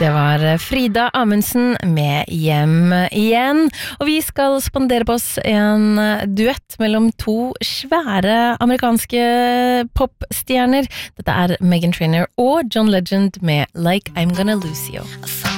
Det var Frida Amundsen med Hjem igjen, og vi skal spandere på oss en duett mellom to svære amerikanske popstjerner. Dette er Meghan Trainor og John Legend med Like I'm Gonna Lose You.